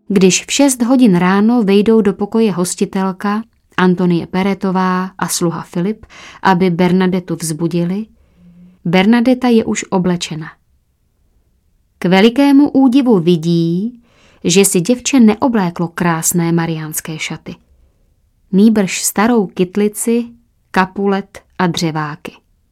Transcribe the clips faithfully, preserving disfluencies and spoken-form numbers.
Když v šest hodin ráno vejdou do pokoje hostitelka Antonie Peretová a sluha Filip, aby Bernadetu vzbudili, Bernadeta je už oblečena. K velikému údivu vidí, že si děvče neobléklo krásné mariánské šaty. Nýbrž starou kytlici, kapulet a dřeváky.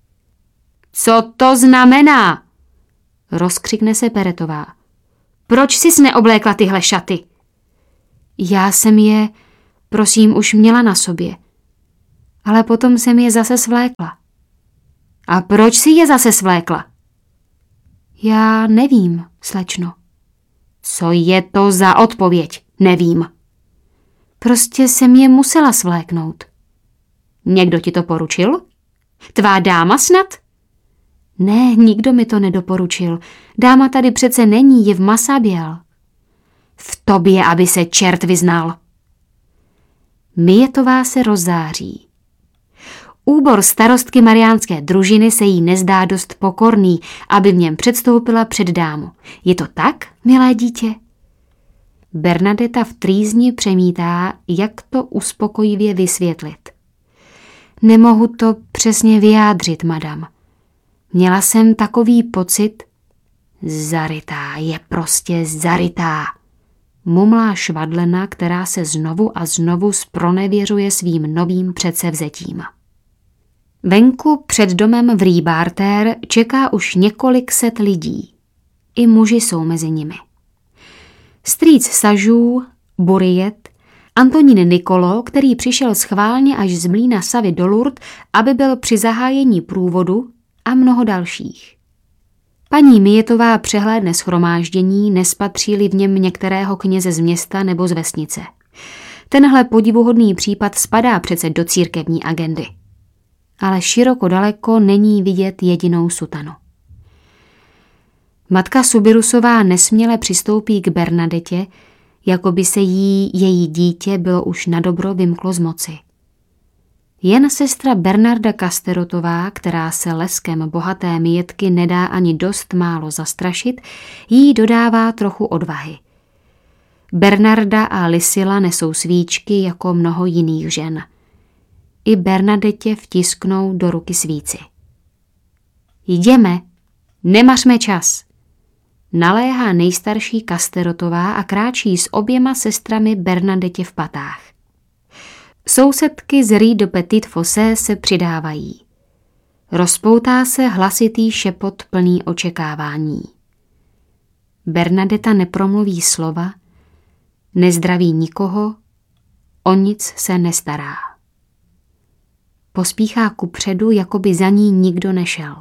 Co to znamená? Rozkřikne se Peretová. Proč jsi neoblékla tyhle šaty? Já jsem je, prosím, už měla na sobě. Ale potom jsem je zase svlékla. A proč jsi je zase svlékla? Já nevím, slečno. Co je to za odpověď? Nevím. Prostě jsem je musela svléknout. Někdo ti to poručil? Tvá dáma snad? Ne, nikdo mi to nedoporučil. Dáma tady přece není, je v Massabielle. V tobě, aby se čert vyznal. Mijetová se rozzáří. Úbor starostky mariánské družiny se jí nezdá dost pokorný, aby v něm předstoupila před dámu. Je to tak, milé dítě? Bernadeta v trýzni přemítá, jak to uspokojivě vysvětlit. Nemohu to přesně vyjádřit, madam. Měla jsem takový pocit, zarytá, je prostě zarytá, mumlá Švadlena, která se znovu a znovu zpronevěřuje svým novým předsevzetím. Venku před domem v Rýbarter čeká už několik set lidí. I muži jsou mezi nimi. Strýc Sažů, Buriet, Antonín Nikolo, který přišel schválně až z mlýna Savy do Lourdes, aby byl při zahájení průvodu, a mnoho dalších. Paní Mijetová přehlédne shromáždění, nespatří-li v něm některého kněze z města nebo z vesnice. Tenhle podivuhodný případ spadá přece do církevní agendy. Ale široko daleko není vidět jedinou sutanu. Matka Subirusová nesměle přistoupí k Bernadetě, jako by se jí její dítě bylo už nadobro vymklo z moci. Jen sestra Bernarda Kasterotová, která se leskem bohaté Mijetky nedá ani dost málo zastrašit, jí dodává trochu odvahy. Bernarda a Lisila nesou svíčky jako mnoho jiných žen. I Bernadetě vtisknou do ruky svíci. Jdeme, nemařme čas. Naléhá nejstarší Kasterotová a kráčí s oběma sestrami Bernadetě v patách. Sousedky z Rue de Petit Fossé se přidávají. Rozpoutá se hlasitý šepot plný očekávání. Bernadeta nepromluví slova, nezdraví nikoho, o nic se nestará. Pospíchá kupředu, jako by za ní nikdo nešel.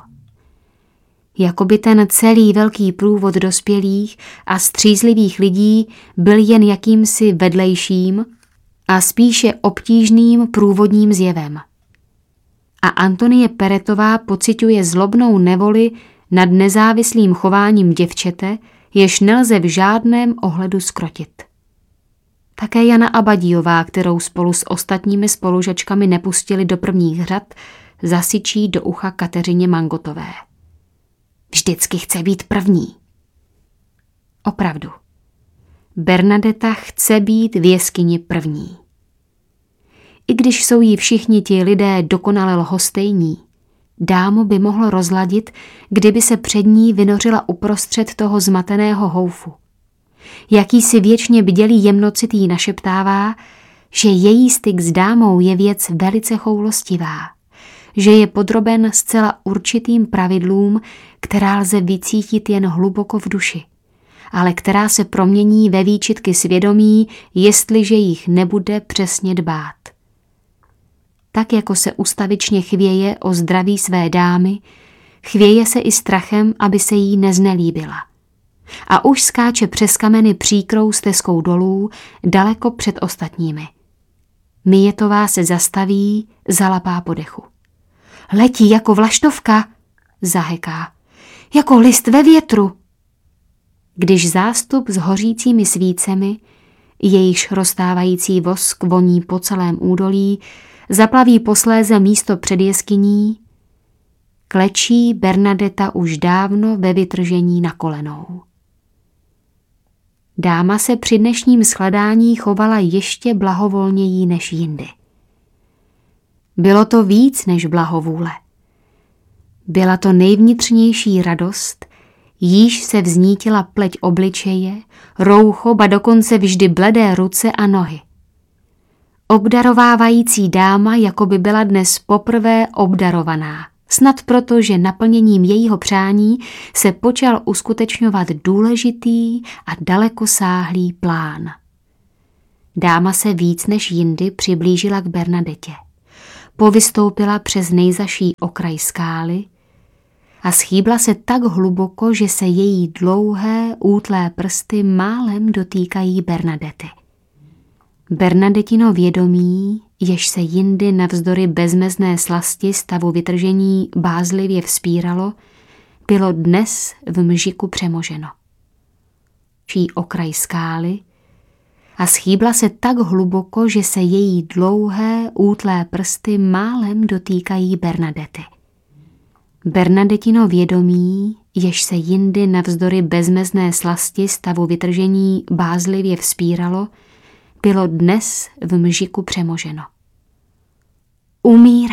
Jako by ten celý velký průvod dospělých a střízlivých lidí byl jen jakýmsi vedlejším a spíše obtížným průvodním zjevem. A Antonie Peretová pociťuje zlobnou nevoli nad nezávislým chováním děvčete, jež nelze v žádném ohledu zkrotit. Také Jana Abadíová, kterou spolu s ostatními spolužačkami nepustili do prvních řad, zasyčí do ucha Kateřině Mangotové. Vždycky chce být první. Opravdu. Bernadeta chce být v jeskyni první. I když jsou jí všichni ti lidé dokonale lhostejní, dámu by mohlo rozladit, kdyby se před ní vynořila uprostřed toho zmateného houfu. Jakýsi věčně bdělý jemnocitý našeptává, že její styk s dámou je věc velice choulostivá, že je podroben zcela určitým pravidlům, která lze vycítit jen hluboko v duši, ale která se promění ve výčitky svědomí, jestliže jich nebude přesně dbát. Tak jako se ustavičně chvěje o zdraví své dámy, chvěje se i strachem, aby se jí neznelíbila. A už skáče přes kameny příkrou stezkou dolů, daleko před ostatními. Mijetová se zastaví, zalapá po dechu. Letí jako vlaštovka, zaheká, jako list ve větru. Když zástup s hořícími svícemi, jejichž roztávající vosk voní po celém údolí, zaplaví posléze místo před jeskyní, klečí Bernadeta už dávno ve vytržení na kolenou. Dáma se při dnešním shledání chovala ještě blahovolněji než jindy. Bylo to víc než blahovůle. Byla to nejvnitřnější radost, jíž se vznítila pleť obličeje, roucho, ba dokonce vždy bledé ruce a nohy. Obdarovávající dáma jako by byla dnes poprvé obdarovaná, snad proto, že naplněním jejího přání se počal uskutečňovat důležitý a dalekosáhlý plán. Dáma se víc než jindy přiblížila k Bernadetě. Povystoupila přes nejzaší okraj skály a schýbla se tak hluboko, že se její dlouhé, útlé prsty málem dotýkají Bernadety. Bernadetino vědomí, jež se jindy navzdory bezmezné slasti stavu vytržení bázlivě vzpíralo, bylo dnes v mžiku přemoženo. Čí okraj skály a schýbla se tak hluboko, že se její dlouhé, útlé prsty málem dotýkají Bernadety. Bernadetino vědomí, jež se jindy navzdory bezmezné slasti stavu vytržení bázlivě vzpíralo, bylo dnes v mžiku přemoženo. Umírá.